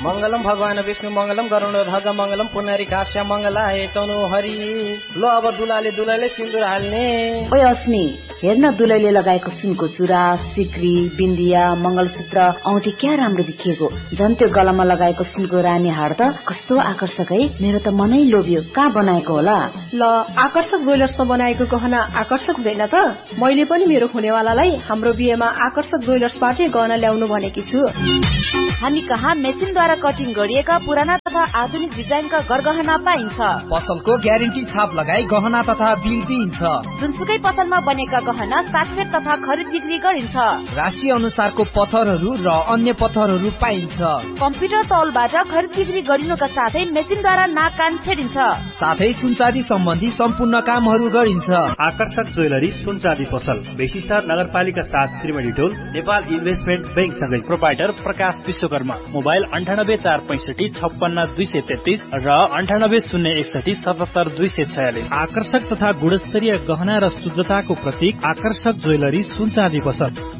मंगलम भगवान विष्णु मंगलम गरुडध्वज मंगलम पुनरिकास्य मंगलाय तनु हरि। ल अब दुलाले सिन्दुर हाल्ने। ओइ अस्मी, हेर्न दुलैले लगाएको सुनको चुरा, सिक्री, बिन्दिया, मंगलसूत्र, औँठी क्या राम्रो देखिएको। झन् त्यो गलामा लगाएको सुनको रानी हार त कस्तो आकर्षक है। मेरो त मनै लोभ्यो। कहाँ बनाएको होला? ल, आकर्षक ज्वेलर्समा बनाएको गहना आकर्षक हुँदैन त? मैले पनि मेरो हुनेवालालाई हाम्रो बिहेमा आकर्षक ज्वेलर्सबाटै गहना ल्याउनु भनेकी छु। हामी कहाँ मेसिनद्वारा कटिङ गरिएका पुराना तथा आधुनिक डिजाइनका गरगहना पाइन्छ। पसलको ग्यारेन्टी छाप लगाई गहना तथा बिल दिइन्छ। जुनसुकै पसलमा बनेका गहना साटफेट तथा खरिद बिक्री गरिन्छ। राशि अनुसारको पत्थरहरू र अन्य पत्थरहरू पाइन्छ। कम्प्युटर तौलबाट खरिद बिक्री गरिनुका साथै मेसिनद्वारा नाक कान छेडिन्छ। साथै सुनचाँदी सम्बन्धी सम्पूर्ण कामहरू गरिन्छ। आकर्षक ज्वेलरी सुनचाँदी पसल, बेसीसार नगरपालिका 7 त्रिवेणी टोल, नेपाल इन्भेस्टमेन्ट बैंक सँगै। प्रोपाइटर प्रकाश विश्वकर्मा। मोबाइल 9845 56 233 र 9801 77 246। आकर्षक तथा गुणस्तरीय गहना र शुद्धताको प्रतीक आकर्षक ज्वेलरी सुनचाँदी पसल।